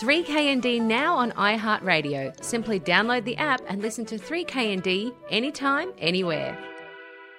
3KND now on iHeartRadio. Simply download the app and listen to 3KND anytime, anywhere.